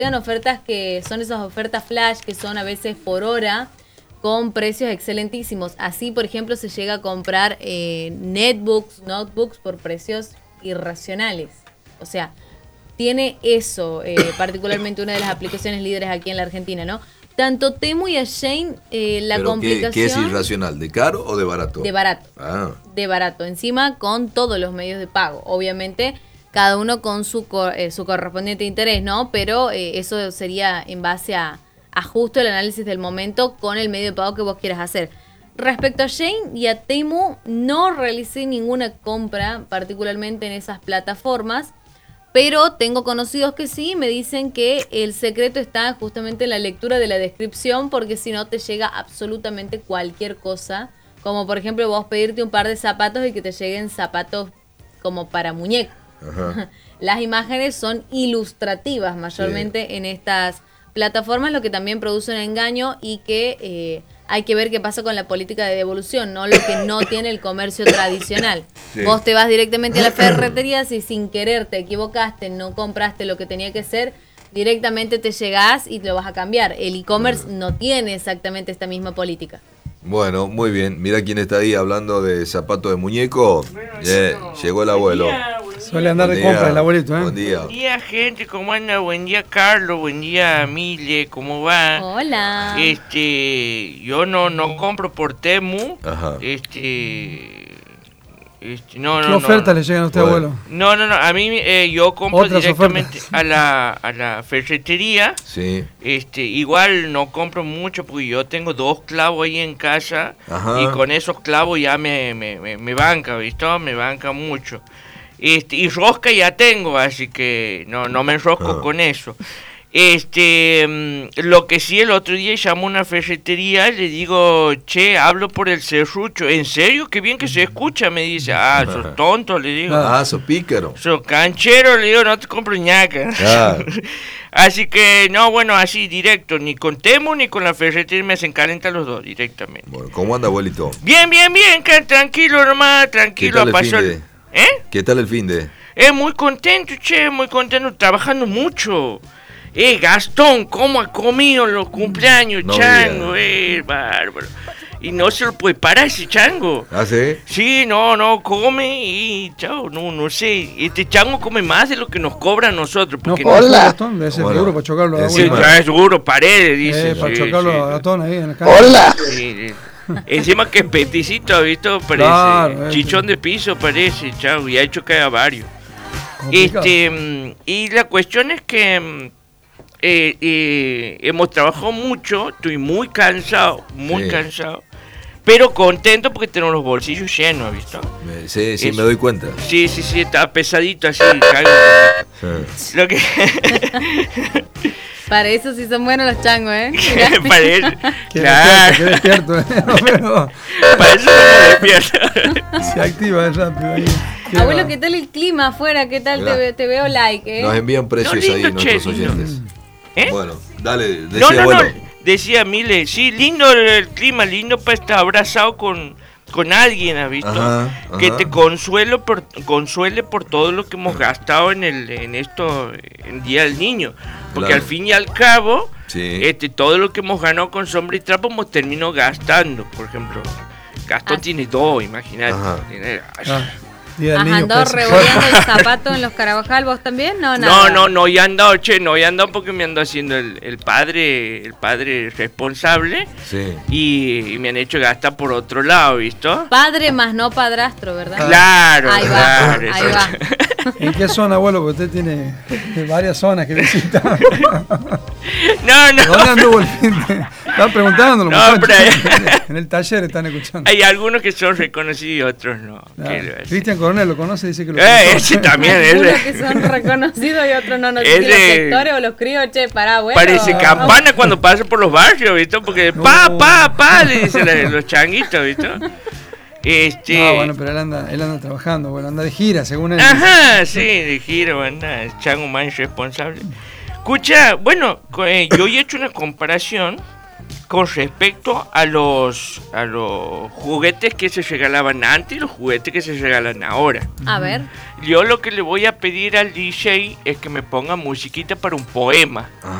llegan ofertas que son esas ofertas flash, que son a veces por hora, con precios excelentísimos. Así, por ejemplo, se llega a comprar notebooks por precios irracionales. O sea, tiene eso, particularmente una de las aplicaciones líderes aquí en la Argentina, ¿no? Tanto Temu y Shein, la ¿Pero complicación... ¿qué es irracional? ¿De caro o de barato? De barato. De barato. Encima, con todos los medios de pago. Obviamente, cada uno con su correspondiente interés, ¿no? Pero eso sería en base a justo el análisis del momento con el medio de pago que vos quieras hacer. Respecto a Shein y a Temu, no realicé ninguna compra, particularmente en esas plataformas, pero tengo conocidos que sí, me dicen que el secreto está justamente en la lectura de la descripción, porque si no te llega absolutamente cualquier cosa, como por ejemplo vos pedirte un par de zapatos y que te lleguen zapatos como para muñeco. Ajá. Las imágenes son ilustrativas mayormente en estas plataformas, lo que también produce un engaño y que hay que ver qué pasa con la política de devolución, no lo que no tiene el comercio tradicional. Sí. Vos te vas directamente a la ferretería, si sin querer te equivocaste, no compraste lo que tenía que ser, directamente te llegás y te lo vas a cambiar. El e-commerce no tiene exactamente esta misma política. Bueno, muy bien. Mira quién está ahí hablando de zapatos de muñeco. Llegó el abuelo. Suele andar de compra el abuelito, ¿eh? Buen día. Buen día, gente. ¿Cómo anda? Buen día, Carlos. Buen día, Mile. ¿Cómo va? Hola. Yo no compro por Temu. Ajá. No. ¿Qué ofertas le llegan a usted, abuelo? No. A mí yo compro directamente a la ferretería. Sí. Igual no compro mucho porque yo tengo 2 clavos ahí en casa. Ajá. Y con esos clavos ya me banca, ¿viste? Me banca mucho. Y rosca ya tengo, así que no me enrosco con eso. Lo que sí, el otro día llamó a una ferretería y le digo, che, hablo por el serrucho. ¿En serio? Qué bien que se escucha, me dice. Sos tonto, le digo. Sos pícaro. Sos canchero, le digo, no te compro ñaca. Así que, así directo, ni con Temu ni con la ferretería me hacen calentar los dos directamente. Bueno, ¿cómo anda, abuelito? Bien, tranquilo nomás, tranquilo. ¿Qué tal el fin de? Muy contento, muy contento, trabajando mucho. Gastón, ¿cómo ha comido los cumpleaños, chango? Bárbaro. Y no se lo puede parar ese chango. ¿Ah, sí? Sí, no, come y chao, no sé. Este chango come más de lo que nos cobra a nosotros. Porque hola. Gastón, debe ser seguro para chocarlo. Sí, es seguro, paredes, dice. Para chocarlo a Gastón ahí en la calle. Hola. Sí. Encima que es peticito, ¿visto? Parece. Claro, chichón de piso parece, chao. Y ha hecho que haya varios. Y la cuestión es que hemos trabajado mucho, estoy muy cansado, pero contento porque tenemos los bolsillos llenos, ¿visto? Sí, me doy cuenta. Sí, está pesadito así, Lo que... Para eso sí son buenos los changos, ¿eh? Para eso, claro. Qué despierto, Para eso no despierto. Se activa rápido ahí. Abuelo, ¿qué tal el clima afuera? ¿Qué tal? Te veo like, Nos envían precios ahí nuestros oyentes. Bueno, dale, decía decía Mile, sí, lindo el clima, lindo para estar abrazado con alguien, ¿has visto? Ajá. Que te consuele por todo lo que hemos gastado en esto, en Día del Niño. Porque al fin y al cabo, todo lo que hemos ganado con Sombra y Trapo hemos terminado gastando. Por ejemplo, Gastón tiene 2, imagínate. ¿Has andado revolviendo el zapato en los Carabajal vos también? No, ya he andado porque me ando haciendo el padre responsable. Sí. Y me han hecho gastar por otro lado, ¿visto? Padre más no padrastro, ¿verdad? Claro, ahí va. ¿En qué zona, abuelo? Porque usted tiene varias zonas que visita. No. ¿Dónde anduvo el fin de? Están preguntando los muchachos. En el taller están escuchando. Hay algunos que son reconocidos y otros no. Cristian Coronel lo conoce, dice que lo conoce. Ese también es. Algunos que son reconocidos y otros no. No sé si los sectores o los críos, abuelo. Parece campana cuando pasa por los barrios, ¿viste? Porque pa, le dicen los changuitos, ¿viste? Bueno, pero él anda trabajando, anda de gira, según él. Ajá, sí, de gira, anda, el chango más irresponsable. Escucha, bueno, yo he hecho una comparación con respecto a los juguetes que se regalaban antes y los juguetes que se regalan ahora. A ver. Yo lo que le voy a pedir al DJ es que me ponga musiquita para un poema.